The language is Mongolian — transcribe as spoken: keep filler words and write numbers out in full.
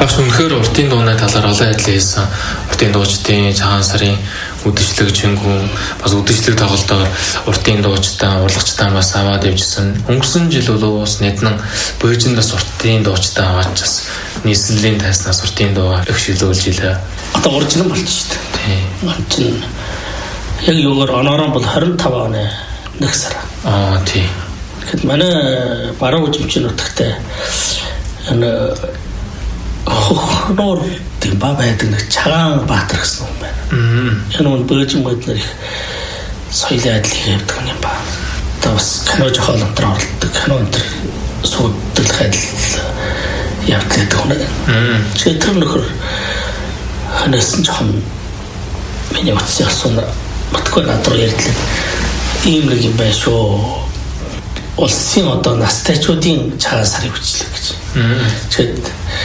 Багш үнэхээр уртын дууны талаар олон ажил хийсэн. Уртын дуучдын цагаан сарын үдшилэг жингүү бас үдшилэг тоглолтоор уртын дуучдаа урлагчдаа бас аваад явжсэн. Өнгөрсөн жил бол бас Нэднэн Бөөжинд бас уртын дуучдаа аваад бас нийслэлийн тайснаас уртын дуугаар их шилүүлж илээ. Одоо оржин болж шүү дээ. Тийм. Оржин яг юугаар оноороо бол хорин таван оны нэг сар. Аа тийм. Тэгэхэд манай баруун үзмчийн нутагтай энэ хоноор тийм ба байдаг нэг Цагаан Баатар гэсэн юм байна. Энэ нь Бөөжин мод нар их соёлын адил хийдэг юм ба. Одоо бас кино жохол өнтер оролцдог. Кино өнтер суудлах адил явдаг хүн. Тэгээд тэр нөхөр ханасан жоохон миний утас ясан матгүй надруу ярьдлаа. Ийм нэг юм байна шүү. Улсын одоо настайчуудын цагаан сарын хүчлэг гэж. Тэгээд